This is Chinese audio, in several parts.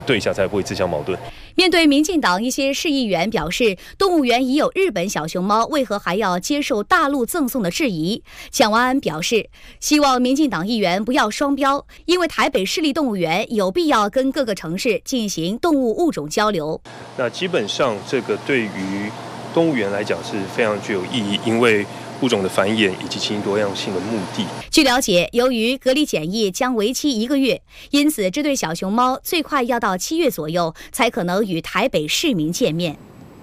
对一下才不会自相矛盾。 面对民进党一些市议员表示，动物园已有日本小熊猫，为何还要接受大陆赠送的质疑？蒋万安表示，希望民进党议员不要双标，因为台北市立动物园有必要跟各个城市进行动物物种交流。 那基本上这个对于动物园来讲是非常具有意义，因为物种的繁衍以及基因多样性的目的。 据了解，由于隔离检疫将为期1个月，因此这对小熊猫最快要到7月左右才可能与台北市民见面。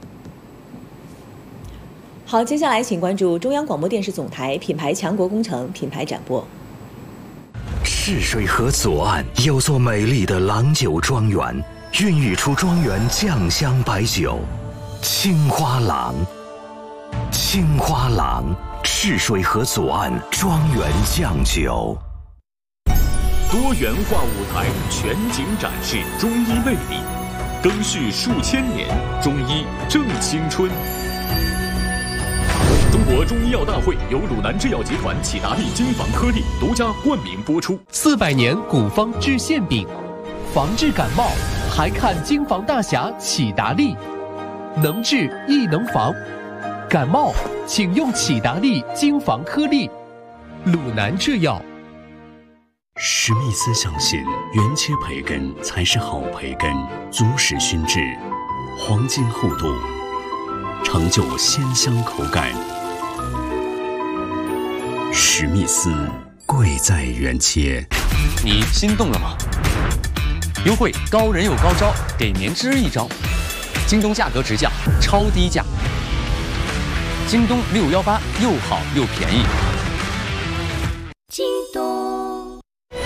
好，接下来请关注中央广播电视总台品牌强国工程品牌展播。 赤水河左岸有座美丽的郎酒庄园，孕育出庄园酱香白酒青花郎。青花郎，赤水河左岸庄园酱酒。 多元化舞台全景展示中医魅力，更续数千年，中医正青春。中国中医药大会由鲁南制药集团启达利金防颗粒独家冠名播出。 400年古方治馅饼，防治感冒还看金防大侠启达利，能治亦能防。感冒请用启达利金防颗粒，鲁南制药。 史密斯相信原切培根才是好培根，足使熏制，黄金厚度，成就鲜香口感。史密斯贵在原切。 你心动了吗？优惠高人有高招，给年之一招。京东价格直降，超低价。京东618又好又便宜。 京东。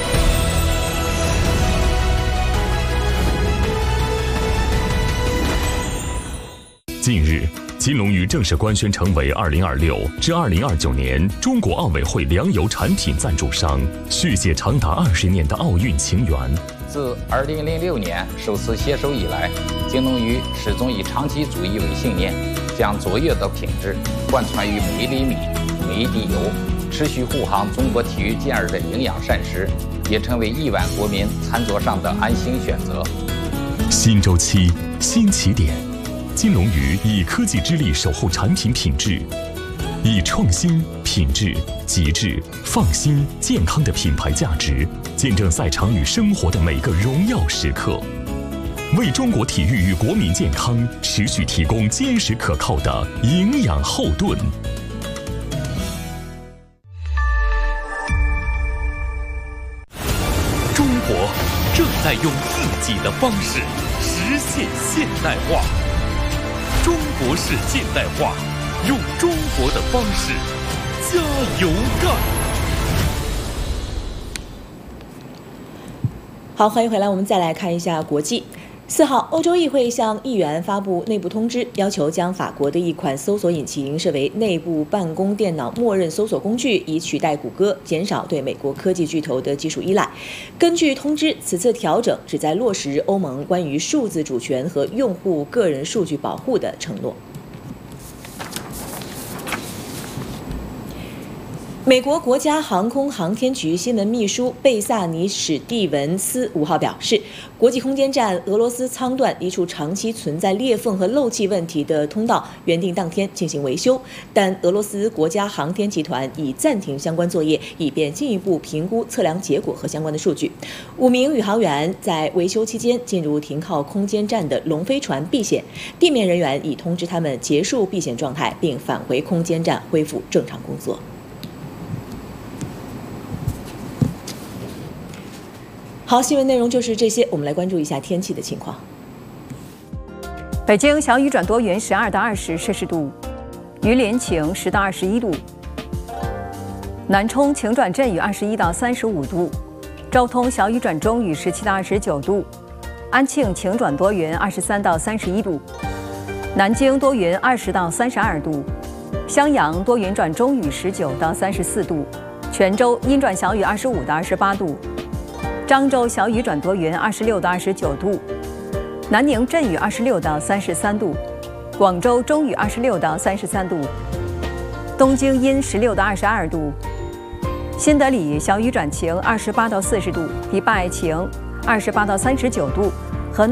近日，金龙鱼正式官宣成为2026至2029年中国奥委会粮油产品赞助商，续写长达20年的奥运情缘。 自2006年首次携手以来，金龙鱼始终以长期主义为信念，将卓越的品质贯穿于每一粒米、每一滴油，持续护航中国体育健儿的营养膳食，也成为亿万国民餐桌上的安心选择。 新周期，新起点。金龙鱼以科技之力守护产品品质，以创新、品质、极致、放心、健康的品牌价值，见证赛场与生活的每个荣耀时刻，为中国体育与国民健康持续提供坚实可靠的营养后盾。 中国正在用自己的方式实现现代化。中国式现代化，用中国的方式加油干！ 好，欢迎回来，我们再来看一下国际。4号，欧洲议会向议员发布内部通知，要求将法国的一款搜索引擎设为内部办公电脑默认搜索工具，以取代谷歌，减少对美国科技巨头的技术依赖。根据通知，此次调整旨在落实欧盟关于数字主权和用户个人数据保护的承诺。美国国家航空航天局新闻秘书贝萨尼史蒂文斯5号表示，国际空间站俄罗斯舱段一处长期存在裂缝和漏气问题的通道原定当天进行维修，但俄罗斯国家航天集团已暂停相关作业，以便进一步评估测量结果和相关的数据。5名宇航员在维修期间进入停靠空间站的龙飞船避险，地面人员已通知他们结束避险状态，并返回空间站恢复正常工作。好，新闻内容就是这些，我们来关注一下天气的情况。 北京小雨转多云，12到20摄氏度；榆林晴10到21度；南充晴转阵雨21到35度；昭通小雨转中雨17到29度；安庆晴转多云23到31度；南京多云20到32度；襄阳多云转中雨19到34度；泉州阴转小雨25到28度。漳州小雨转多云26到29度，南宁阵雨26到33度，广州中雨26到33度，东京阴16到22度，新德里小雨转晴28到40度，迪拜晴28到39度，